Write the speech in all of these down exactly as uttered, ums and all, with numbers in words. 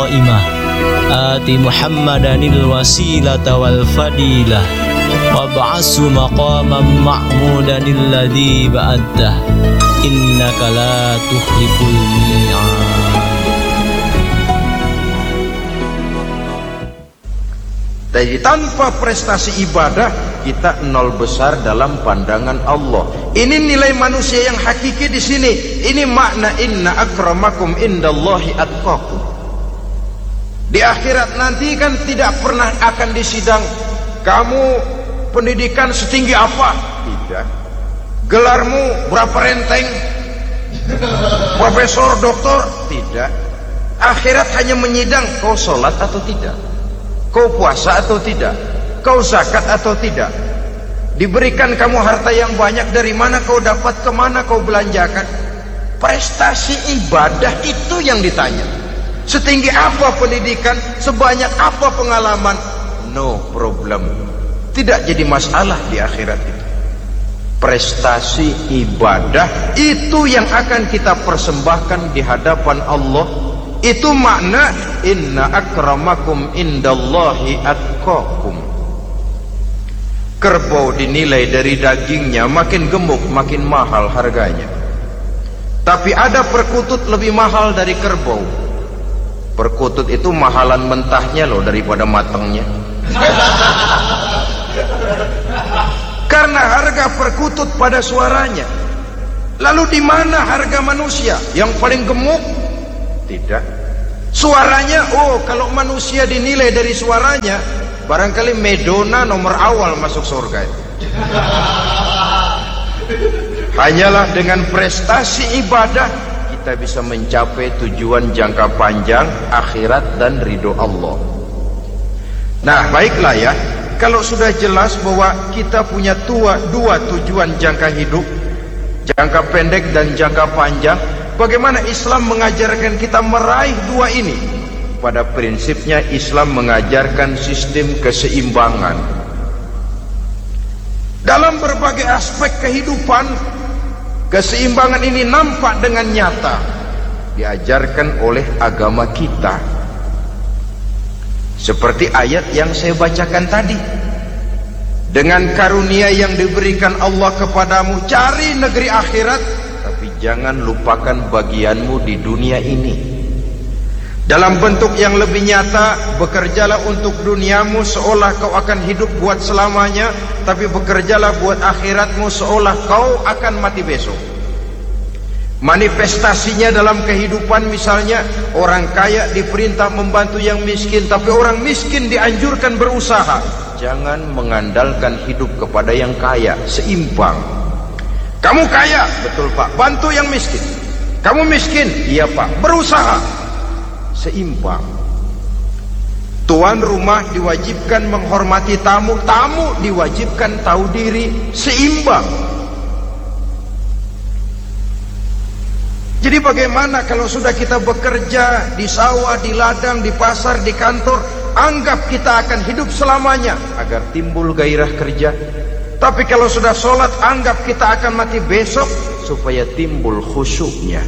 qa'imah ati Muhammadanil wasilata wal fadilah wab'asu maqaman ma'mudanil ladzi ba'addah innaka la tukhliful mi'ad. Jadi tanpa prestasi ibadah kita nol besar dalam pandangan Allah. Ini nilai manusia yang hakiki di sini. Ini makna inna akramakum indallahi atqakum. Di akhirat nanti kan tidak pernah akan disidang kamu pendidikan setinggi apa? Tidak. Gelarmu berapa renteng? Profesor, doktor? Tidak. Akhirat hanya menyidang kau sholat atau tidak, kau puasa atau tidak, kau zakat atau tidak. Diberikan kamu harta yang banyak, dari mana kau dapat, kemana kau belanjakan. Prestasi ibadah itu yang ditanya. Setinggi apa pendidikan, sebanyak apa pengalaman, no problem. Tidak jadi masalah di akhirat itu. Prestasi ibadah itu yang akan kita persembahkan di hadapan Allah. Itu makna inna akramakum indallahi atqakum. Kerbau dinilai dari dagingnya, makin gemuk makin mahal harganya. Tapi ada perkutut lebih mahal dari kerbau. Perkutut itu mahalan mentahnya loh daripada matangnya. Karena harga perkutut pada suaranya. Lalu di mana harga manusia yang paling gemuk? Tidak. Suaranya, oh kalau manusia dinilai dari suaranya, barangkali Madonna nomor awal masuk surga. Hanyalah dengan prestasi ibadah kita bisa mencapai tujuan jangka panjang akhirat dan ridho Allah. Nah baiklah ya, kalau sudah jelas bahwa kita punya tua, dua tujuan jangka hidup, jangka pendek dan jangka panjang, bagaimana Islam mengajarkan kita meraih dua ini? Pada prinsipnya Islam mengajarkan sistem keseimbangan. Dalam berbagai aspek kehidupan, keseimbangan ini nampak dengan nyata diajarkan oleh agama kita. Seperti ayat yang saya bacakan tadi. Dengan karunia yang diberikan Allah kepadamu, cari negeri akhirat, tapi jangan lupakan bagianmu di dunia ini. Dalam bentuk yang lebih nyata, bekerjalah untuk duniamu seolah kau akan hidup buat selamanya, tapi bekerjalah buat akhiratmu seolah kau akan mati besok. Manifestasinya dalam kehidupan, misalnya orang kaya diperintah membantu yang miskin, tapi orang miskin dianjurkan berusaha. Jangan mengandalkan hidup kepada yang kaya, seimbang. Kamu kaya, betul Pak, bantu yang miskin. Kamu miskin, iya Pak, berusaha, seimbang. Tuan rumah diwajibkan menghormati tamu, tamu diwajibkan tahu diri, seimbang. Jadi bagaimana kalau sudah kita bekerja di sawah, di ladang, di pasar, di kantor, anggap kita akan hidup selamanya agar timbul gairah kerja. Tapi kalau sudah sholat, anggap kita akan mati besok supaya timbul khusyuknya.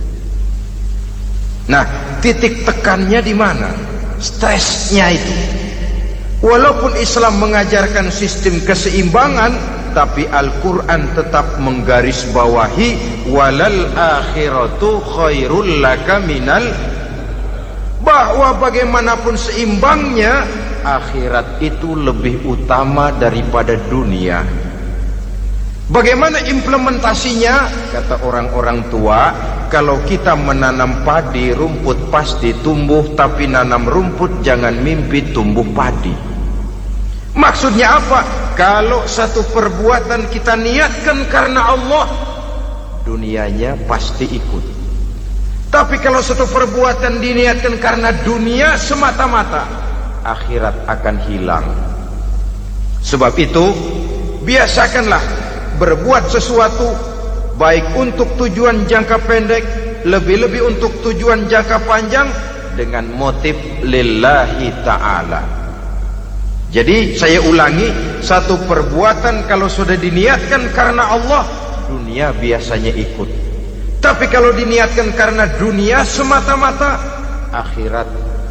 Nah, titik tekannya di mana? Stresnya itu. Walaupun Islam mengajarkan sistem keseimbangan, tapi Al-Quran tetap menggarisbawahi walal akhiratu khairul laka minal, bahwa bagaimanapun seimbangnya, akhirat itu lebih utama daripada dunia. Bagaimana implementasinya? Kata orang-orang tua, kalau kita menanam padi, rumput pasti tumbuh, tapi nanam rumput jangan mimpi tumbuh padi. Maksudnya apa? Kalau satu perbuatan kita niatkan karena Allah, dunianya pasti ikut. Tapi kalau satu perbuatan diniatkan karena dunia semata-mata, akhirat akan hilang. Sebab itu, biasakanlah berbuat sesuatu baik untuk tujuan jangka pendek, lebih-lebih untuk tujuan jangka panjang, dengan motif lillahi ta'ala. Jadi saya ulangi, satu perbuatan kalau sudah diniatkan karena Allah, dunia biasanya ikut. Tapi kalau diniatkan karena dunia semata-mata, akhirat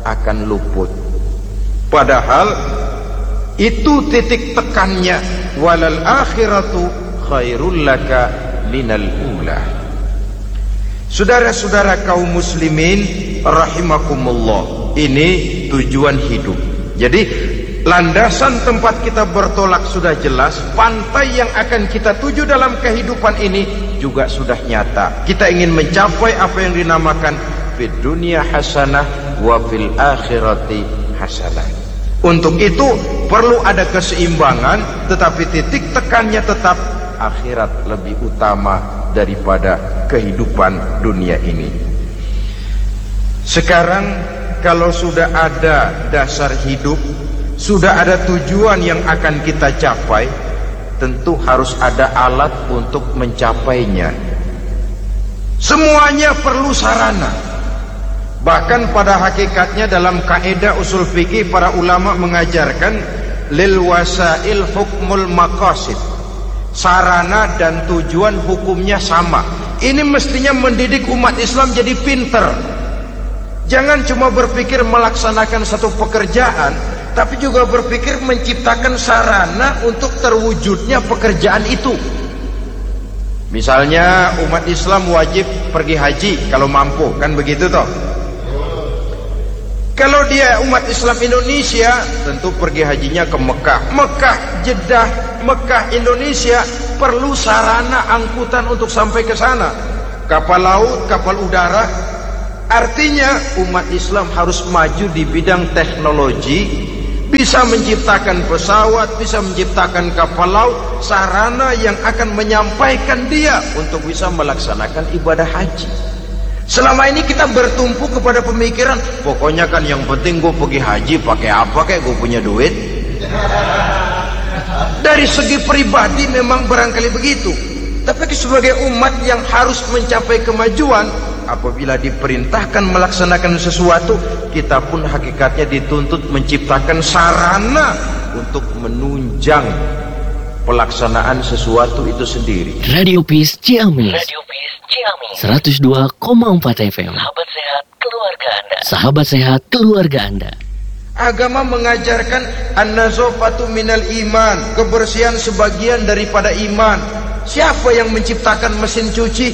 akan luput. Padahal itu titik tekannya, walal akhiratu khairul laka minal ula. Saudara-saudara kaum muslimin rahimakumullah, ini tujuan hidup. Jadi landasan tempat kita bertolak sudah jelas, pantai yang akan kita tuju dalam kehidupan ini juga sudah nyata. Kita ingin mencapai apa yang dinamakan fid dunya hasanah wa fil akhirati hasanah. Untuk itu perlu ada keseimbangan, tetapi titik tekannya tetap akhirat lebih utama daripada kehidupan dunia ini. Sekarang kalau sudah ada dasar hidup, sudah ada tujuan yang akan kita capai, tentu harus ada alat untuk mencapainya. Semuanya perlu sarana. Bahkan pada hakikatnya dalam kaidah usul fikih para ulama mengajarkan lil wasail hukmul maqasid. Sarana dan tujuan hukumnya sama. Ini mestinya mendidik umat Islam jadi pinter. Jangan cuma berpikir melaksanakan satu pekerjaan, tapi juga berpikir menciptakan sarana untuk terwujudnya pekerjaan itu. Misalnya umat Islam wajib pergi haji kalau mampu, kan begitu toh? Kalau dia umat Islam Indonesia, tentu pergi hajinya ke Mekah. Mekah, Jeddah, Mekah, Indonesia perlu sarana angkutan untuk sampai ke sana. Kapal laut, kapal udara. Artinya umat Islam harus maju di bidang teknologi, bisa menciptakan pesawat, bisa menciptakan kapal laut, sarana yang akan menyampaikan dia untuk bisa melaksanakan ibadah haji. Selama ini kita bertumpu kepada pemikiran, pokoknya kan yang penting gue pergi haji pakai apa kayak gue punya duit. Dari segi pribadi memang barangkali begitu, tapi sebagai umat yang harus mencapai kemajuan, apabila diperintahkan melaksanakan sesuatu, kita pun hakikatnya dituntut menciptakan sarana untuk menunjang pelaksanaan sesuatu itu sendiri. Radio Peace Ciamis, Radio Peace Ciamis seratus dua koma empat F M. Sahabat sehat keluarga Anda. Sahabat sehat keluarga Anda. Agama mengajarkan an-nazafatu minal iman, kebersihan sebagian daripada iman. Siapa yang menciptakan mesin cuci,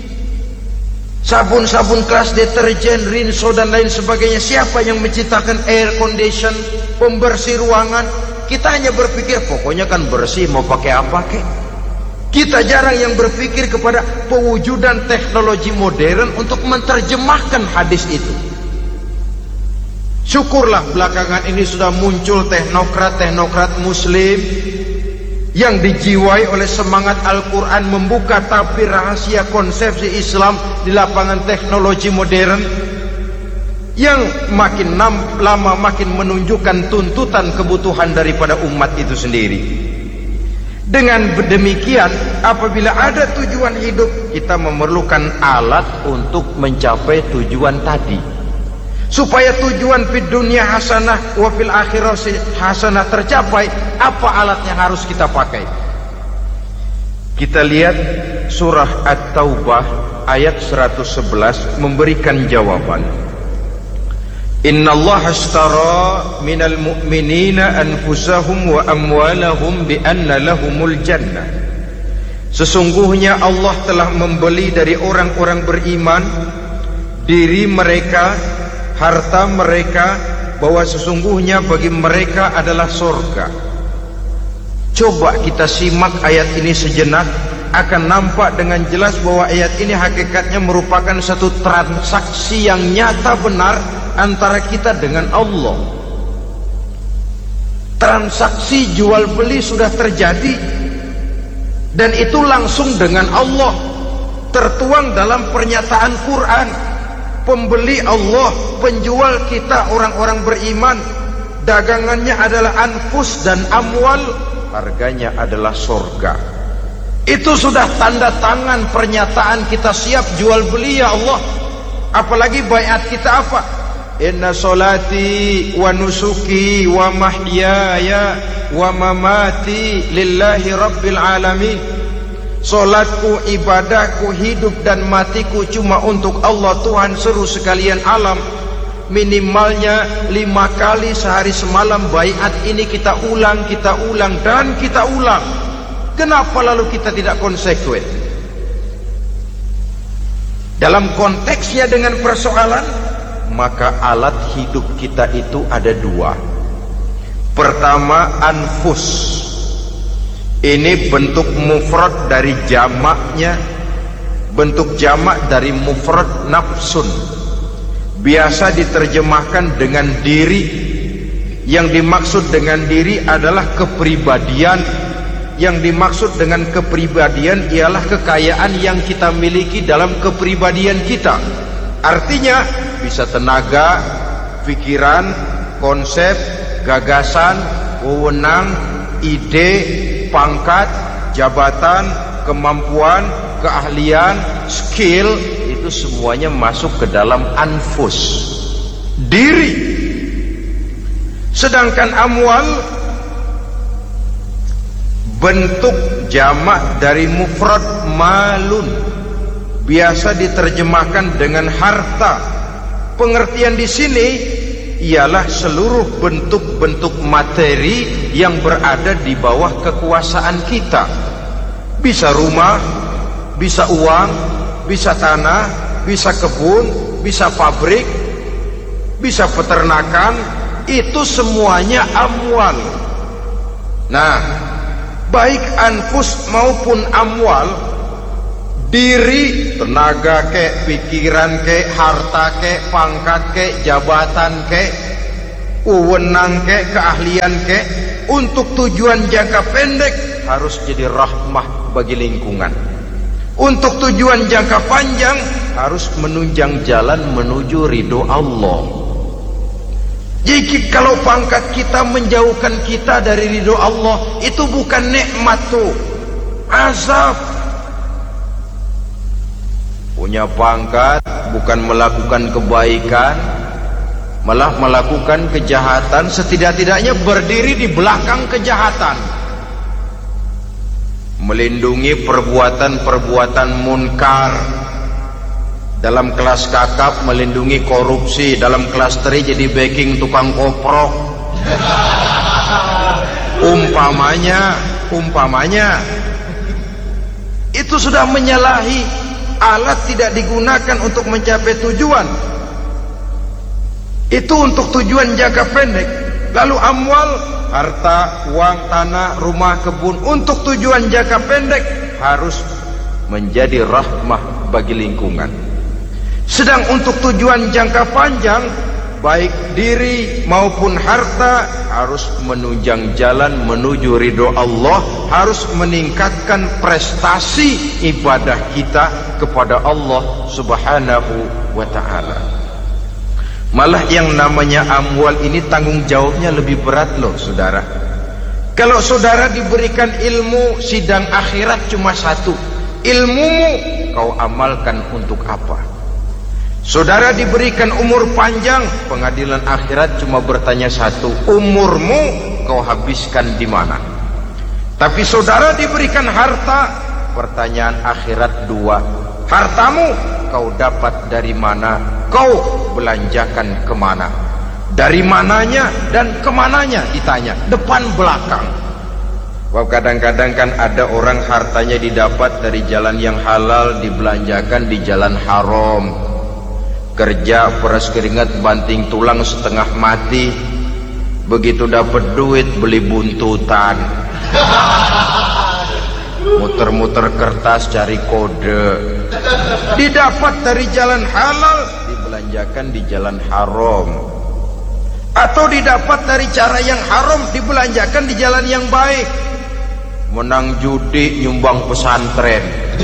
sabun-sabun keras, deterjen, rinso dan lain sebagainya? Siapa yang menciptakan air condition, pembersih ruangan? Kita hanya berpikir pokoknya kan bersih, mau pakai apa kek? Kita jarang yang berpikir kepada pewujudan teknologi modern untuk menerjemahkan hadis itu. Syukurlah belakangan ini sudah muncul teknokrat-teknokrat muslim yang dijiwai oleh semangat Al-Quran membuka tabir rahasia konsepsi Islam di lapangan teknologi modern, yang makin lama makin menunjukkan tuntutan kebutuhan daripada umat itu sendiri. Dengan demikian, apabila ada tujuan hidup, kita memerlukan alat untuk mencapai tujuan tadi. Supaya tujuan fid dunya hasanah wa fil akhirati hasanah tercapai, apa alat yang harus kita pakai? Kita lihat surah At-Taubah ayat seratus sebelas memberikan jawaban. Innallaha ashtara minal mu'minina anfusahum wa amwalahum bi anna lahumul jannah. Sesungguhnya Allah telah membeli dari orang-orang beriman diri mereka, harta mereka, bahwa sesungguhnya bagi mereka adalah surga. Coba kita simak ayat ini sejenak, akan nampak dengan jelas bahwa ayat ini hakikatnya merupakan satu transaksi yang nyata benar antara kita dengan Allah. Transaksi jual beli sudah terjadi, dan itu langsung dengan Allah, tertuang dalam pernyataan Quran. Pembeli Allah, penjual kita orang-orang beriman, dagangannya adalah anfus dan amwal, harganya adalah surga. Itu sudah tanda tangan pernyataan kita siap jual beli ya Allah. Apalagi baiat kita apa? Inna solati wa nusuki wa mahyaya wa mamati lillahi rabbil alamin. Solatku, ibadahku, hidup dan matiku cuma untuk Allah Tuhan seluruh sekalian alam. minimalnya lima kali sehari semalam baiat ini kita ulang, kita ulang dan kita ulang. Kenapa lalu kita tidak konsekuen? Dalam konteksnya dengan persoalan, maka alat hidup kita itu ada dua. Pertama, anfus. Ini bentuk mufrad dari jamaknya, bentuk jamak dari mufrad nafsun. Biasa diterjemahkan dengan diri. Yang dimaksud dengan diri adalah kepribadian. Yang dimaksud dengan kepribadian ialah kekayaan yang kita miliki dalam kepribadian kita. Artinya bisa tenaga, pikiran, konsep, gagasan, wewenang, ide, pangkat, jabatan, kemampuan, keahlian, skill, itu semuanya masuk ke dalam anfus, diri. Sedangkan amwal bentuk jamak dari mufrad malun, biasa diterjemahkan dengan harta. Pengertian di sini ialah seluruh bentuk-bentuk materi yang berada di bawah kekuasaan kita. Bisa rumah, bisa uang, bisa tanah, bisa kebun, bisa pabrik, bisa peternakan, itu semuanya amwal. Nah, baik anfus maupun amwal, diri, tenaga ke, pikiran ke, harta ke, pangkat ke, jabatan ke, wewenang ke, keahlian ke, untuk tujuan jangka pendek harus jadi rahmah bagi lingkungan. Untuk tujuan jangka panjang harus menunjang jalan menuju ridho Allah. Jadi kalau pangkat kita menjauhkan kita dari ridho Allah, itu bukan nikmat tuh, azab. Punya pangkat bukan melakukan kebaikan, malah melakukan kejahatan, setidak-tidaknya berdiri di belakang kejahatan, melindungi perbuatan-perbuatan munkar. Dalam kelas kakap melindungi korupsi, dalam kelas tri jadi backing tukang koprok. Umpamanya, umpamanya itu sudah menyalahi. Alat tidak digunakan untuk mencapai tujuan, itu untuk tujuan jangka pendek. Lalu amwal, harta, uang, tanah, rumah, kebun, untuk tujuan jangka pendek harus menjadi rahmah bagi lingkungan. Sedang untuk tujuan jangka panjang, baik diri maupun harta harus menunjang jalan menuju ridho Allah, harus meningkatkan prestasi ibadah kita kepada Allah Subhanahu wa ta'ala. Malah yang namanya amwal ini tanggung jawabnya lebih berat loh saudara. Kalau saudara diberikan ilmu, sidang akhirat cuma satu, ilmumu kau amalkan untuk apa? Saudara diberikan umur panjang, pengadilan akhirat cuma bertanya satu, umurmu kau habiskan di mana? Tapi saudara diberikan harta, pertanyaan akhirat dua, hartamu kau dapat dari mana? Kau belanjakan kemana? Dari mananya dan kemananya ditanya, depan belakang. Wah, kadang-kadang kan ada orang hartanya didapat dari jalan yang halal, dibelanjakan di jalan haram. Kerja peras keringat banting tulang setengah mati, begitu dapat duit beli buntutan, muter-muter kertas cari kode. Didapat dari jalan halal, dibelanjakan di jalan haram. Atau didapat dari cara yang haram, dibelanjakan di jalan yang baik. Menang judi, nyumbang pesantren.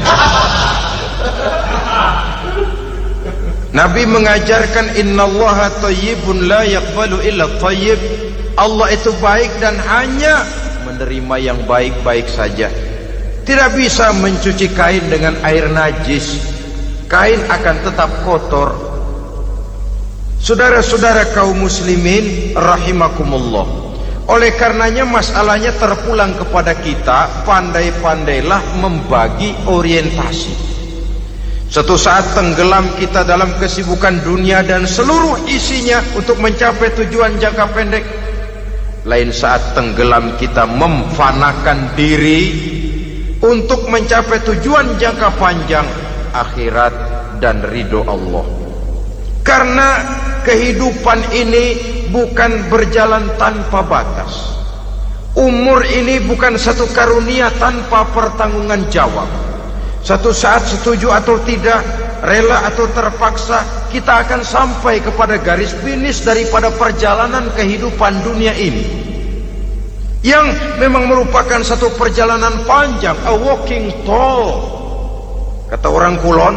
Nabi mengajarkan innallaha thayyibun la yaqbalu illa thayyib. Allah itu baik dan hanya menerima yang baik-baik saja. Tidak bisa mencuci kain dengan air najis. Kain akan tetap kotor. Saudara-saudara kaum muslimin rahimakumullah. Oleh karenanya masalahnya terpulang kepada kita, pandai-pandailah membagi orientasi. Suatu saat tenggelam kita dalam kesibukan dunia dan seluruh isinya untuk mencapai tujuan jangka pendek. Lain saat tenggelam kita memfanakan diri untuk mencapai tujuan jangka panjang, akhirat dan ridho Allah. Karena kehidupan ini bukan berjalan tanpa batas. Umur ini bukan satu karunia tanpa pertanggungan jawab. Satu saat setuju atau tidak, rela atau terpaksa, kita akan sampai kepada garis finish daripada perjalanan kehidupan dunia ini, yang memang merupakan satu perjalanan panjang, a walking tall. Kata orang Kulon,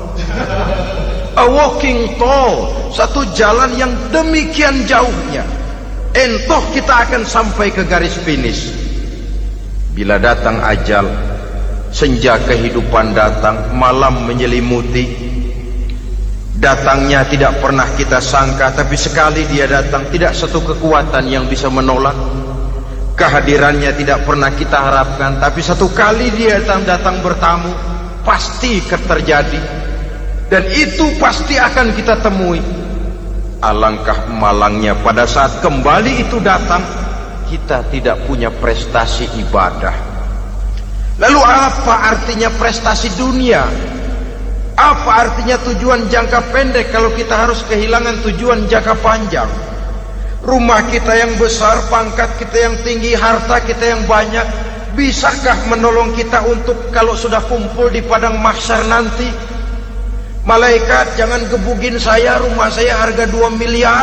a walking tall, satu jalan yang demikian jauhnya. Entoh kita akan sampai ke garis finish. Bila datang ajal, senja kehidupan datang, malam menyelimuti. Datangnya tidak pernah kita sangka, tapi sekali dia datang, tidak satu kekuatan yang bisa menolak. Kehadirannya tidak pernah kita harapkan, tapi satu kali dia datang, datang bertamu, pasti terjadi. Dan itu pasti akan kita temui. Alangkah malangnya pada saat kembali itu datang, kita tidak punya prestasi ibadah. Lalu apa artinya prestasi dunia? Apa artinya tujuan jangka pendek kalau kita harus kehilangan tujuan jangka panjang? Rumah kita yang besar, pangkat kita yang tinggi, harta kita yang banyak, bisakah menolong kita untuk kalau sudah kumpul di padang mahsyar nanti? Malaikat, jangan gebugin saya, rumah saya harga dua miliar.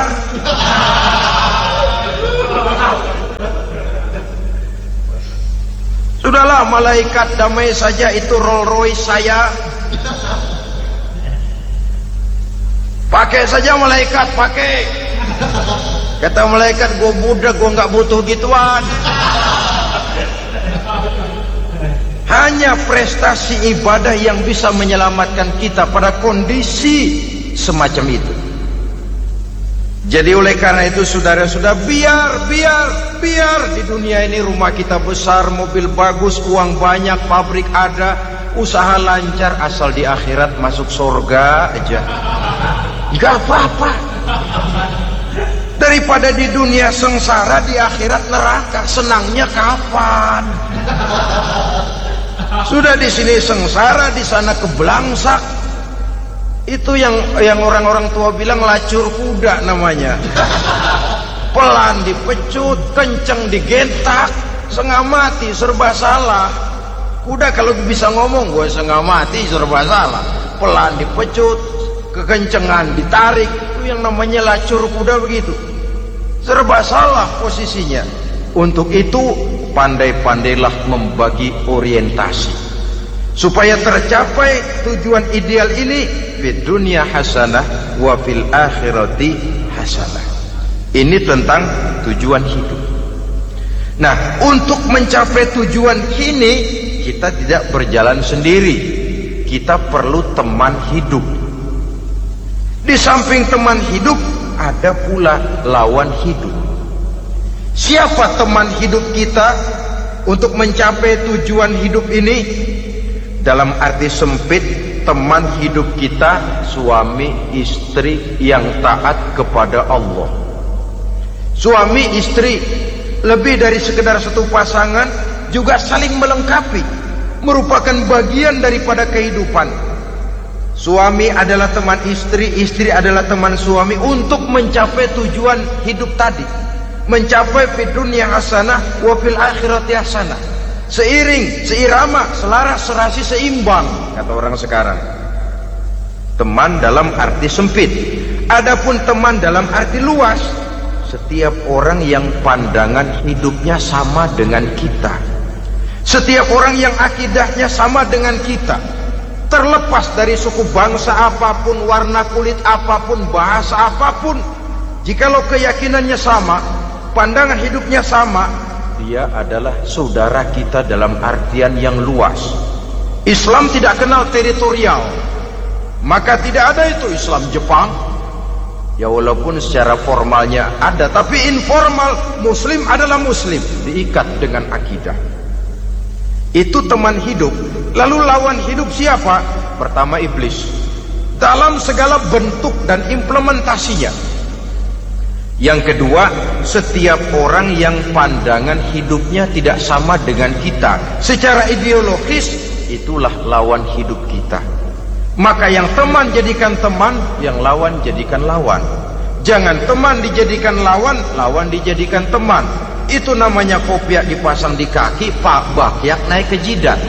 Sudahlah malaikat, damai saja, itu Rolls Royce saya. Pakai saja malaikat, pakai. Kata malaikat, gue budak, gue gak butuh gituan. Hanya prestasi ibadah yang bisa menyelamatkan kita pada kondisi semacam itu. Jadi oleh karena itu saudara-saudara, biar, biar, biar di dunia ini rumah kita besar, mobil bagus, uang banyak, pabrik ada, usaha lancar, asal di akhirat masuk surga aja, gak apa-apa. Daripada di dunia sengsara, di akhirat neraka, senangnya kapan? Sudah di sini sengsara, di sana kebelangsak. Itu yang yang orang-orang tua bilang lacur kuda namanya. Pelan dipecut, kenceng digentak, setengah mati, serba salah. Kuda kalau bisa ngomong, gue setengah mati, serba salah. Pelan dipecut, kekencengan ditarik, itu yang namanya lacur kuda begitu. Serba salah posisinya. Untuk itu pandai-pandailah membagi orientasi supaya tercapai tujuan ideal ini, fid dunya hasanah wa fil akhirati hasanah. Ini tentang tujuan hidup. Nah, untuk mencapai tujuan ini kita tidak berjalan sendiri. Kita perlu teman hidup. Di samping teman hidup ada pula lawan hidup. Siapa teman hidup kita untuk mencapai tujuan hidup ini? Dalam arti sempit, teman hidup kita suami istri yang taat kepada Allah. Suami istri lebih dari sekedar satu pasangan, juga saling melengkapi, merupakan bagian daripada kehidupan. Suami adalah teman istri, istri adalah teman suami untuk mencapai tujuan hidup tadi. Mencapai fid dunya hasanah wa fil akhirati hasanah. Seiring, seirama, selaras, serasi, seimbang, kata orang sekarang. Teman dalam arti sempit. Adapun teman dalam arti luas, setiap orang yang pandangan hidupnya sama dengan kita. Setiap orang yang akidahnya sama dengan kita. Terlepas dari suku bangsa apapun, warna kulit apapun, bahasa apapun, jikalau keyakinannya sama, pandangan hidupnya sama, dia adalah saudara kita dalam artian yang luas. Islam tidak kenal teritorial, maka tidak ada itu Islam Jepang. Ya walaupun secara formalnya ada, tapi informal, muslim adalah muslim, diikat dengan akidah. Itu teman hidup. Lalu lawan hidup siapa? Pertama iblis, dalam segala bentuk dan implementasinya. Yang kedua, setiap orang yang pandangan hidupnya tidak sama dengan kita secara ideologis, itulah lawan hidup kita. Maka yang teman jadikan teman, yang lawan jadikan lawan. Jangan teman dijadikan lawan, lawan dijadikan teman. Itu namanya kopiah dipasang di kaki, pak bakyak naik ke jidat.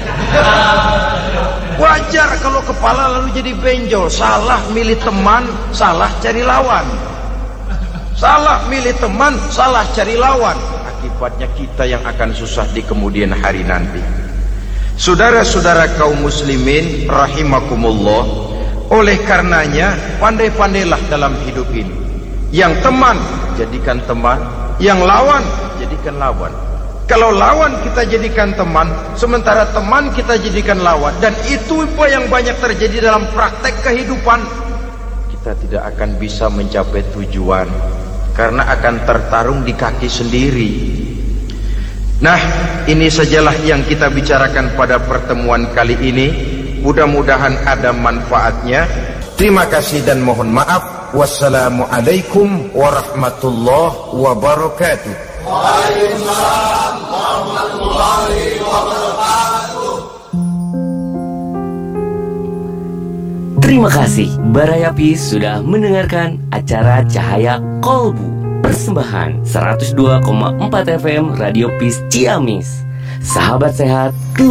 Wajar kalau kepala lalu jadi benjol. Salah milih teman, salah cari lawan. Salah milih teman, salah cari lawan. Akibatnya kita yang akan susah di kemudian hari nanti. Saudara-saudara kaum muslimin rahimakumullah, oleh karenanya pandai-pandailah dalam hidup ini. Yang teman jadikan teman, yang lawan jadikan lawan. Kalau lawan kita jadikan teman, sementara teman kita jadikan lawan, dan itu apa yang banyak terjadi dalam praktek kehidupan, kita tidak akan bisa mencapai tujuan karena akan tertarung di kaki sendiri. Nah, ini sajalah yang kita bicarakan pada pertemuan kali ini. Mudah-mudahan ada manfaatnya. Terima kasih dan mohon maaf. Wassalamualaikum warahmatullahi wabarakatuh. Waalaikumsalam warahmatullahi wabarakatuh. Terima kasih Baraya Peace sudah mendengarkan acara Cahaya Kolbu, persembahan seratus dua koma empat F M Radio Peace Ciamis. Sahabat sehat